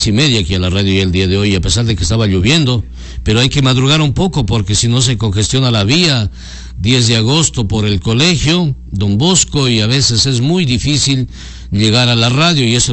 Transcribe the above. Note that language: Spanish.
y media aquí a la radio y el día de hoy, a pesar de que estaba lloviendo, pero hay que madrugar un poco porque si no se congestiona la vía. 10 de agosto por el colegio Don Bosco, y a veces es muy difícil llegar a la radio, y eso